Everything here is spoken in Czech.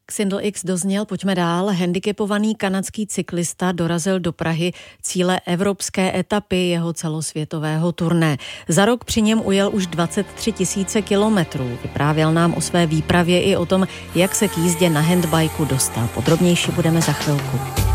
Xindl X dozněl, pojďme dál. Handicapovaný kanadský cyklista dorazil do Prahy, cíle evropské etapy jeho celosvětového turné. Za rok při něm ujel už 23 000 kilometrů. Vyprávěl nám o své výpravě i o tom, jak se k jízdě na handbajku dostal. Podrobnější budeme za chvilku.